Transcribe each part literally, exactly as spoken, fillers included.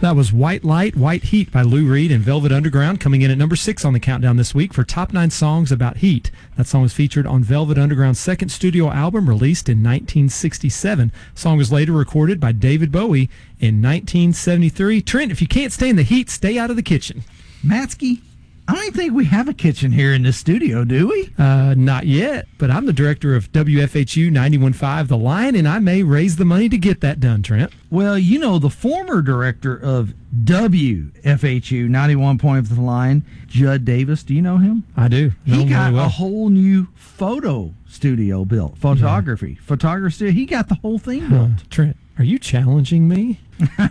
That was White Light, White Heat by Lou Reed and Velvet Underground, coming in at number six on the countdown this week for top nine songs about heat. That song was featured on Velvet Underground's second studio album released in nineteen sixty-seven. The song was later recorded by David Bowie in nineteen seventy-three. Trent, if you can't stay in the heat, stay out of the kitchen. Matsky, I don't even think we have a kitchen here in the studio, do we? Uh, not yet, but I'm the director of W F H U ninety-one point five The Lion, and I may raise the money to get that done, Trent. Well, you know, the former director of W F H U ninety-one point five The Lion, Judd Davis, do you know him? I do. Know He him got really well. a whole new photo studio built, photography. Yeah. Photography studio, he got the whole thing built. Huh. Trent, are you challenging me?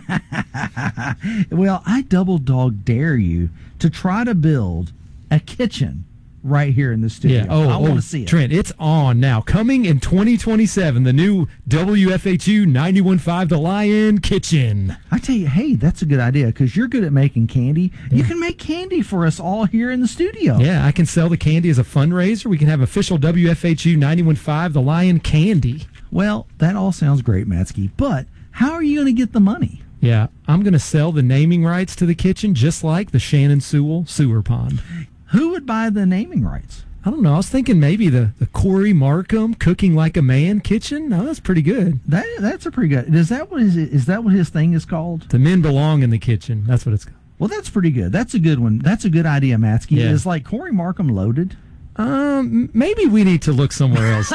Well, I double dog dare you to try to build a kitchen right here in the studio. Yeah. Oh, I want oh, to see it. Trent, it's on now. Coming in twenty twenty-seven, the new W F H U ninety-one point five The Lion Kitchen. I tell you, hey, that's a good idea because you're good at making candy. Yeah. You can make candy for us all here in the studio. Yeah, I can sell the candy as a fundraiser. We can have official W F H U ninety-one point five The Lion candy. Well, that all sounds great, Matsky, but how are you going to get the money? Yeah, I'm going to sell the naming rights to the kitchen just like the Shannon Sewell sewer pond. Who would buy the naming rights? I don't know. I was thinking maybe the, the Corey Markham Cooking Like a Man kitchen. No, that's pretty good. That That's a pretty good. Is that what is it? Is that what his thing is called? The men belong in the kitchen. That's what it's called. Well, that's pretty good. That's a good one. That's a good idea, Matsky. Yeah. Is like Corey Markham loaded? Um, maybe we need to look somewhere else.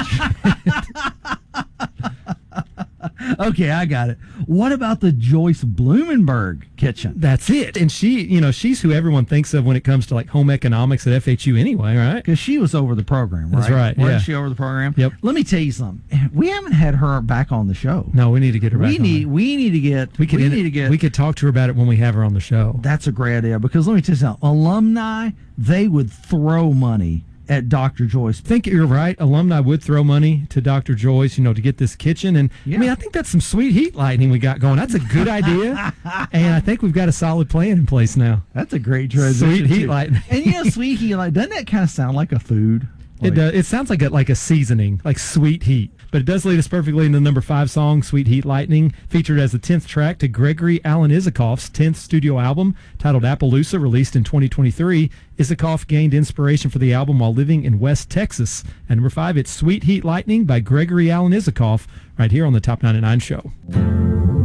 Okay, I got it. What about the Joyce Blumenberg kitchen? That's it. And she, you know, she's who everyone thinks of when it comes to like home economics at F H U anyway, right? Because she was over the program, right? That's right, Wasn't yeah. she over the program? Yep. Let me tell you something. We haven't had her back on the show. No, we need to get her back we on need there. we need to get We, could we end need it- to get we could talk to her about it when we have her on the show. That's a great idea because let me tell you something. Alumni, they would throw money at Doctor Joyce. I think you're right. Alumni would throw money to Doctor Joyce, you know, to get this kitchen. And Yeah. I mean, I think that's some sweet heat lighting we got going. That's a good idea. And I think we've got a solid plan in place now. That's a great transition. Sweet heat too. lighting. And you know, sweet heat light, doesn't that kind of sound like a food? It Like- does. It sounds like a, like a seasoning, like sweet heat. But it does lead us perfectly into the number five song, Sweet Heat Lightning, featured as the tenth track to Gregory Alan Isakoff's tenth studio album titled Appaloosa, released in twenty twenty-three. Isakoff gained inspiration for the album while living in West Texas. And number five, it's Sweet Heat Lightning by Gregory Alan Isakoff, right here on the Top ninety-nine Show.